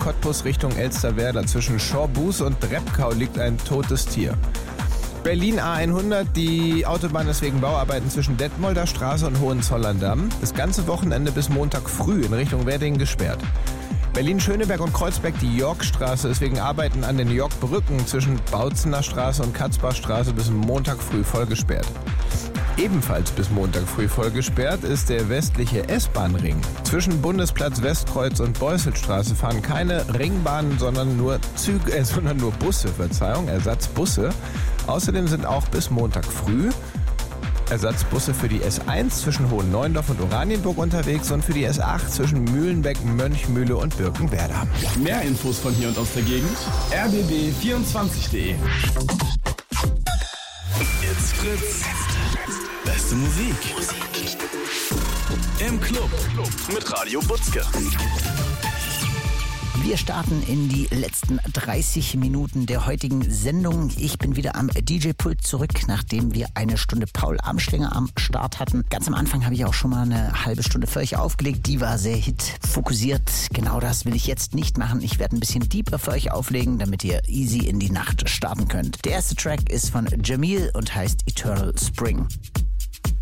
Cottbus Richtung Elsterwerda. Zwischen Schorbus und Repkau liegt ein totes Tier. Berlin A100, die Autobahn ist wegen Bauarbeiten zwischen Detmolder Straße und Hohenzollern-Damm das ganze Wochenende bis Montag früh in Richtung Wedding gesperrt. Berlin-Schöneberg und Kreuzberg, die Yorkstraße ist wegen Arbeiten an den Yorkbrücken zwischen Bautzener Straße und Katzbachstraße bis Montag früh voll gesperrt. Ebenfalls bis Montag früh voll gesperrt ist der westliche S-Bahn-Ring. Zwischen Bundesplatz Westkreuz und Beusselstraße fahren keine Ringbahnen, sondern nur Busse, Ersatzbusse. Außerdem sind auch bis Montag früh Ersatzbusse für die S1 zwischen Hohenneuendorf und Oranienburg unterwegs und für die S8 zwischen Mühlenbeck, Mönchmühle und Birkenwerder. Mehr Infos von hier und aus der Gegend rbb24.de. It's Fritz. Beste Musik. Im Club mit Radio Butzke. Wir starten in die letzten 30 Minuten der heutigen Sendung. Ich bin wieder am DJ-Pult zurück, nachdem wir eine Stunde Paul Amschlinger am Start hatten. Ganz am Anfang habe ich auch schon mal eine halbe Stunde für euch aufgelegt. Die war sehr hitfokussiert. Genau das will ich jetzt nicht machen. Ich werde ein bisschen deeper für euch auflegen, damit ihr easy in die Nacht starten könnt. Der erste Track ist von Jamil und heißt Eternal Spring.